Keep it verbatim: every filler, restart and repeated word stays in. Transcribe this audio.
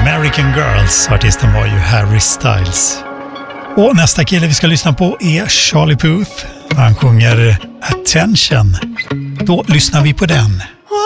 American Girls. Artisten var ju Harry Styles. Och nästa kille vi ska lyssna på är Charlie Puth. Han sjunger Attention. Då lyssnar vi på den.